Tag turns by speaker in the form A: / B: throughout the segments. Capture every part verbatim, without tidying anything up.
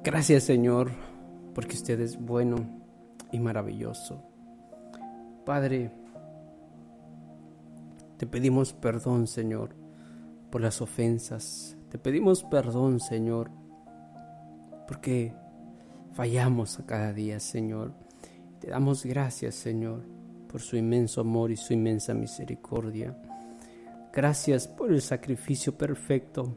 A: Gracias, Señor, porque usted es bueno y maravilloso. Padre, te pedimos perdón, Señor, por las ofensas. Te pedimos perdón, Señor, porque fallamos a cada día, Señor. Te damos gracias, Señor, por su inmenso amor y su inmensa misericordia. Gracias por el sacrificio perfecto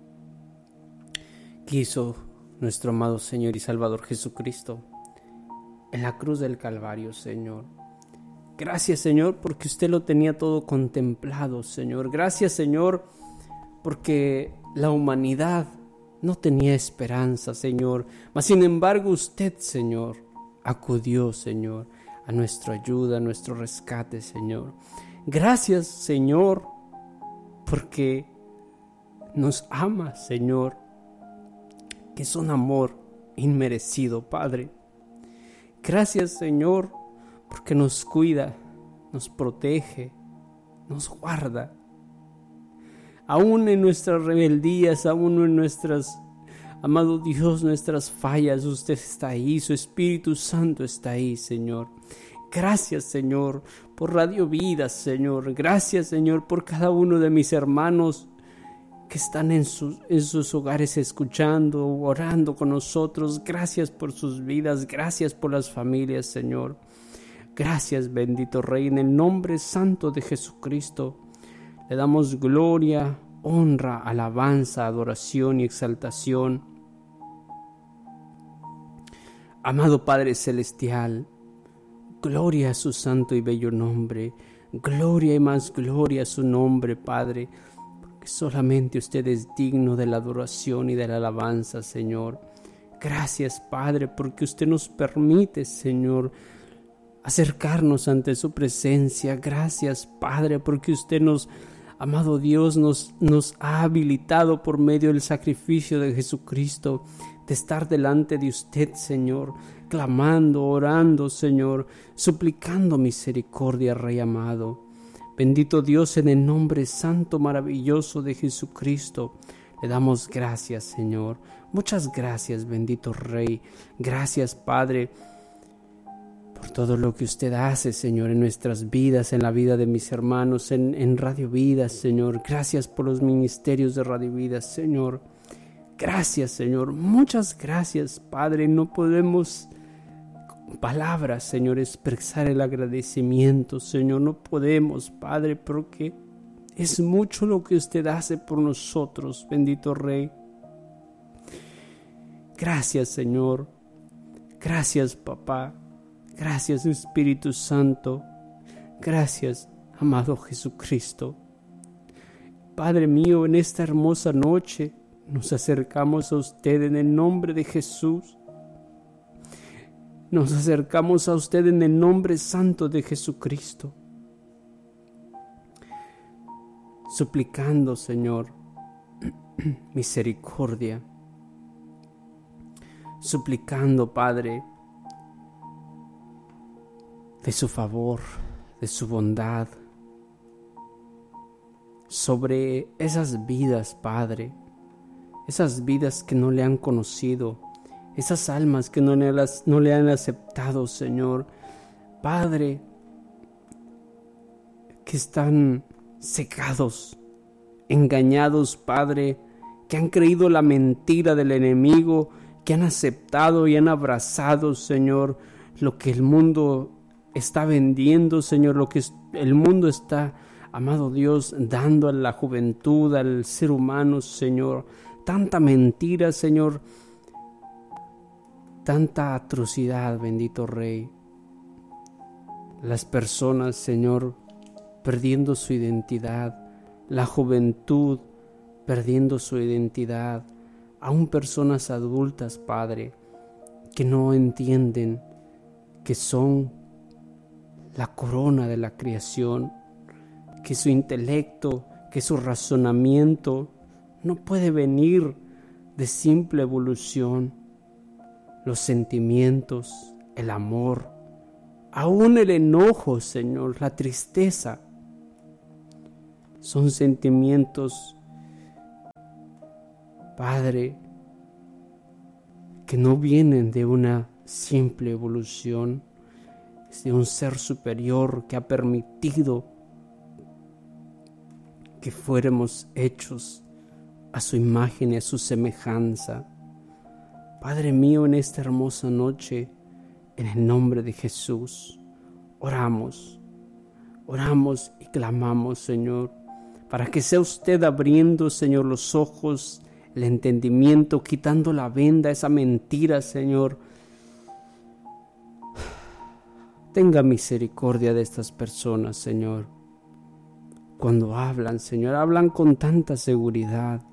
A: que hizo nuestro amado Señor y Salvador Jesucristo en la cruz del Calvario, Señor. Gracias, Señor, porque usted lo tenía todo contemplado, Señor. Gracias, Señor, porque la humanidad no tenía esperanza, Señor. Mas, sin embargo, usted, Señor, acudió, Señor, a nuestra ayuda, a nuestro rescate, Señor. Gracias, Señor, porque nos ama, Señor, que es un amor inmerecido, Padre. Gracias, Señor, porque nos cuida, nos protege, nos guarda. Aún en nuestras rebeldías, aún en nuestras, amado Dios, nuestras fallas, usted está ahí, su Espíritu Santo está ahí, Señor. Gracias, Señor, por Radio Vida, Señor. Gracias, Señor, por cada uno de mis hermanos que están en sus, en sus hogares escuchando, orando con nosotros. Gracias por sus vidas, gracias por las familias, Señor. Gracias, bendito Rey, en el nombre santo de Jesucristo. Le damos gloria, honra, alabanza, adoración y exaltación. Amado Padre Celestial, gloria a su santo y bello nombre. Gloria y más gloria a su nombre, Padre, porque solamente usted es digno de la adoración y de la alabanza, Señor. Gracias, Padre, porque usted nos permite, Señor, acercarnos ante su presencia. Gracias, Padre, porque usted nos, amado Dios, nos, nos ha habilitado por medio del sacrificio de Jesucristo de estar delante de usted, Señor, clamando, orando, Señor, suplicando misericordia, Rey amado. Bendito Dios, en el nombre santo, maravilloso de Jesucristo, le damos gracias, Señor. Muchas gracias, bendito Rey. Gracias, Padre, por todo lo que usted hace, Señor, en nuestras vidas, en la vida de mis hermanos, en, en Radio Vida, Señor. Gracias por los ministerios de Radio Vida, Señor. Gracias, Señor. Muchas gracias, Padre. No podemos con palabras, Señor, expresar el agradecimiento, Señor. No podemos, Padre, porque es mucho lo que usted hace por nosotros, bendito Rey. Gracias, Señor. Gracias, Papá. Gracias, Espíritu Santo. Gracias, amado Jesucristo. Padre mío, en esta hermosa noche nos acercamos a usted en el nombre de Jesús. Nos acercamos a usted en el nombre santo de Jesucristo, suplicando, Señor, misericordia. Suplicando, Padre, de su favor, de su bondad, sobre esas vidas, Padre, esas vidas que no le han conocido, esas almas que no le, las, no le han aceptado, Señor. Padre, que están cegados, engañados, Padre, que han creído la mentira del enemigo, que han aceptado y han abrazado, Señor, lo que el mundo está vendiendo, Señor, lo que el mundo está, amado Dios, dando a la juventud, al ser humano, Señor. Tanta mentira, Señor, tanta atrocidad, bendito Rey. Las personas, Señor, perdiendo su identidad, la juventud perdiendo su identidad, aún personas adultas, Padre, que no entienden que son la corona de la creación, que su intelecto, que su razonamiento no puede venir de simple evolución. Los sentimientos, el amor, aún el enojo, Señor, la tristeza, son sentimientos, Padre, que no vienen de una simple evolución, es de un ser superior que ha permitido que fuéramos hechos a su imagen y a su semejanza. Padre mío, en esta hermosa noche, en el nombre de Jesús, oramos, oramos y clamamos, Señor, para que sea usted abriendo, Señor, los ojos, el entendimiento, quitando la venda, esa mentira, Señor. Tenga misericordia de estas personas, Señor. Cuando hablan, Señor, hablan con tanta seguridad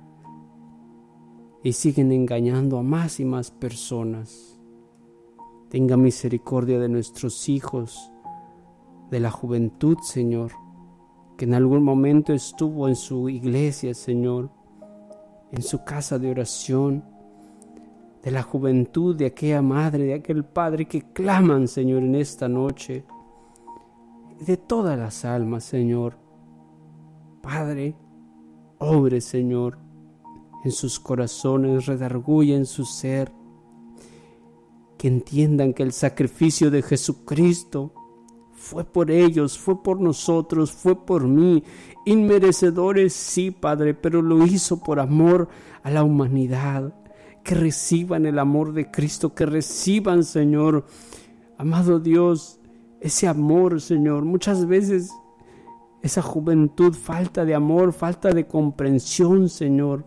A: y siguen engañando a más y más personas. Tenga misericordia de nuestros hijos, de la juventud, Señor, que en algún momento estuvo en su iglesia, Señor, en su casa de oración, de la juventud, de aquella madre, de aquel padre que claman, Señor, en esta noche, de todas las almas, Señor. Padre, obre, Señor, en sus corazones, redarguye en su ser, que entiendan que el sacrificio de Jesucristo fue por ellos, fue por nosotros, fue por mí, inmerecedores, sí, Padre, pero lo hizo por amor a la humanidad. Que reciban el amor de Cristo, que reciban, Señor, amado Dios, ese amor, Señor. Muchas veces esa juventud, falta de amor, falta de comprensión, Señor.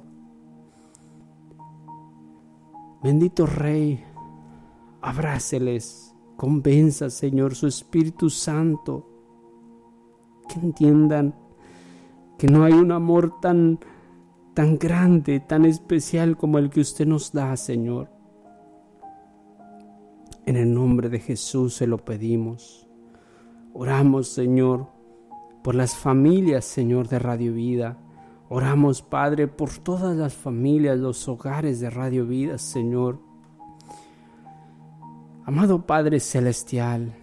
A: Bendito Rey, abráceles, convenza, Señor, su Espíritu Santo, que entiendan que no hay un amor tan, tan grande, tan especial como el que usted nos da, Señor. En el nombre de Jesús se lo pedimos. Oramos, Señor, por las familias, Señor, de Radio Vida. Oramos, Padre, por todas las familias, los hogares de Radio Vida, Señor. Amado Padre Celestial,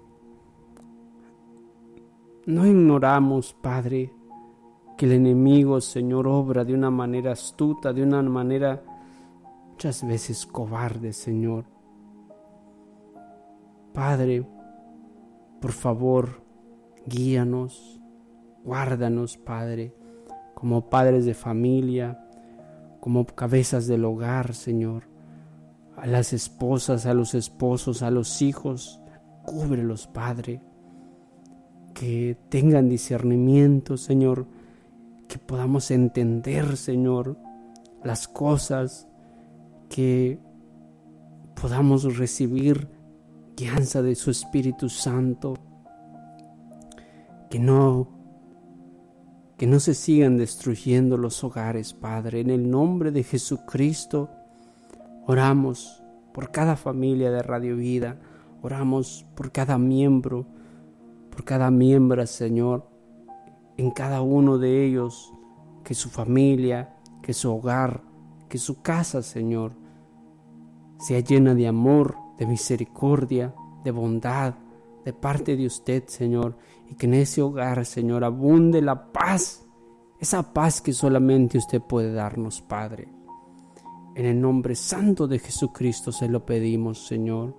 A: no ignoramos, Padre, que el enemigo, Señor, obra de una manera astuta, de una manera muchas veces cobarde, Señor. Padre, por favor, guíanos, guárdanos, Padre, como padres de familia, como cabezas del hogar, Señor. A las esposas, a los esposos, a los hijos, cúbrelos, Padre. Que tengan discernimiento, Señor, que podamos entender, Señor, las cosas, que podamos recibir guianza de su Espíritu Santo, que no, que no se sigan destruyendo los hogares, Padre. En el nombre de Jesucristo, oramos por cada familia de Radio Vida, oramos por cada miembro, por cada miembro, Señor, en cada uno de ellos, que su familia, que su hogar, que su casa, Señor, sea llena de amor, de misericordia, de bondad, de parte de usted, Señor, y que en ese hogar, Señor, abunde la paz, esa paz que solamente usted puede darnos, Padre. En el nombre santo de Jesucristo se lo pedimos, Señor.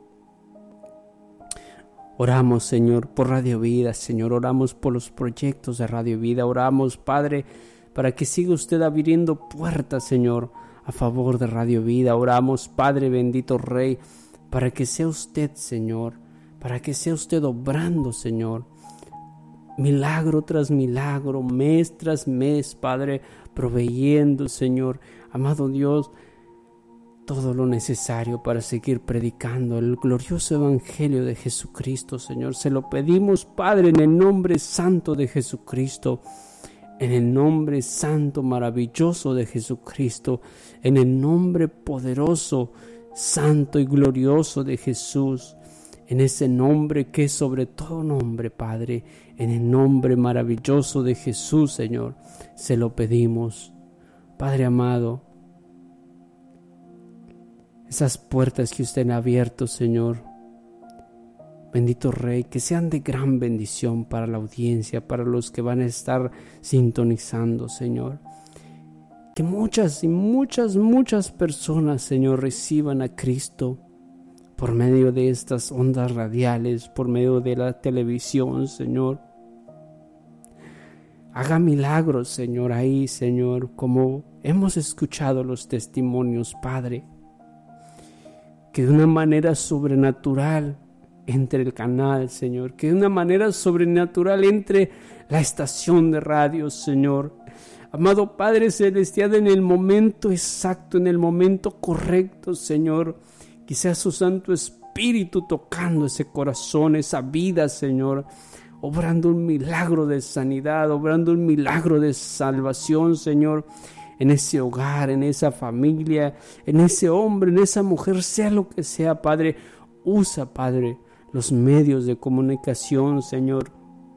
A: Oramos, Señor, por Radio Vida, Señor, oramos por los proyectos de Radio Vida, oramos, Padre, para que siga usted abriendo puertas, Señor, a favor de Radio Vida. Oramos, Padre bendito Rey, para que sea usted, Señor, para que sea usted obrando, Señor, milagro tras milagro, mes tras mes, Padre, proveyendo, Señor, amado Dios, todo lo necesario para seguir predicando el glorioso evangelio de Jesucristo, Señor. Se lo pedimos, Padre, en el nombre santo de Jesucristo, en el nombre santo, maravilloso de Jesucristo, en el nombre poderoso, santo y glorioso de Jesús, en ese nombre que es sobre todo nombre, Padre, en el nombre maravilloso de Jesús, Señor, se lo pedimos. Padre amado, esas puertas que usted ha abierto, Señor, bendito Rey, que sean de gran bendición para la audiencia, para los que van a estar sintonizando, Señor. que muchas y muchas, muchas personas, Señor, reciban a Cristo por medio de estas ondas radiales, por medio de la televisión, Señor. Haga milagros, Señor, ahí, Señor, como hemos escuchado los testimonios, Padre, que de una manera sobrenatural entre el canal, Señor, que de una manera sobrenatural entre la estación de radio, Señor. Amado Padre Celestial, en el momento exacto, en el momento correcto, Señor, que sea su Santo Espíritu tocando ese corazón, esa vida, Señor, obrando un milagro de sanidad, obrando un milagro de salvación, Señor, en ese hogar, en esa familia, en ese hombre, en esa mujer, sea lo que sea, Padre. Usa, Padre, los medios de comunicación, Señor,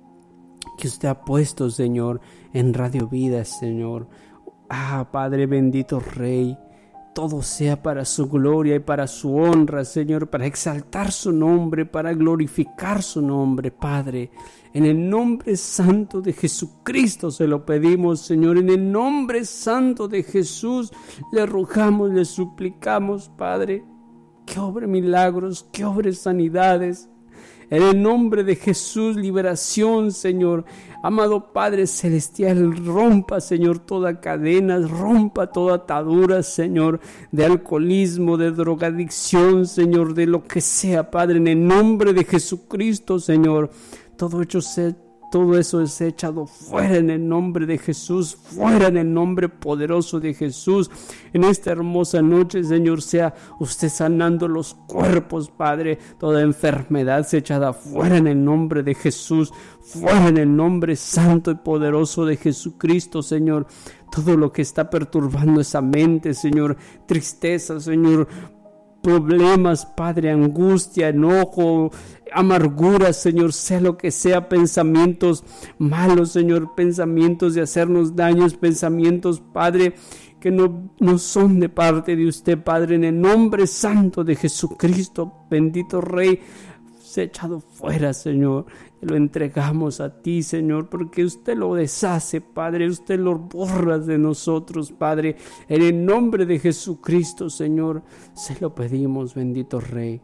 A: que usted ha puesto, Señor, en Radio Vida, Señor. Ah, Padre bendito Rey, todo sea para su gloria y para su honra, Señor, para exaltar su nombre, para glorificar su nombre, Padre. En el nombre santo de Jesucristo se lo pedimos, Señor. En el nombre santo de Jesús le rogamos, le suplicamos, Padre, que obre milagros, que obre sanidades. En el nombre de Jesús, liberación, Señor. Amado Padre Celestial, rompa, Señor, toda cadena, rompa toda atadura, Señor, de alcoholismo, de drogadicción, Señor, de lo que sea, Padre, en el nombre de Jesucristo, Señor. Todo hecho se Todo eso es echado fuera en el nombre de Jesús, fuera en el nombre poderoso de Jesús. En esta hermosa noche, Señor, sea usted sanando los cuerpos, Padre. Toda enfermedad se echada fuera en el nombre de Jesús, fuera en el nombre santo y poderoso de Jesucristo, Señor. Todo lo que está perturbando esa mente, Señor, tristeza, Señor, problemas, Padre, angustia, enojo, amargura, Señor, sea lo que sea, pensamientos malos, Señor, pensamientos de hacernos daños, pensamientos, Padre, que no, no son de parte de usted, Padre, en el nombre santo de Jesucristo, bendito Rey, se ha echado fuera, Señor. Lo entregamos a ti, Señor, porque usted lo deshace, Padre, usted lo borra de nosotros, Padre. En el nombre de Jesucristo, Señor, se lo pedimos, bendito Rey.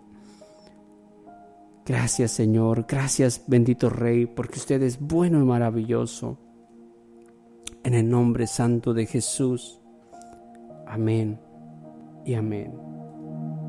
A: Gracias, Señor, gracias, bendito Rey, porque usted es bueno y maravilloso. En el nombre santo de Jesús. Amén y amén.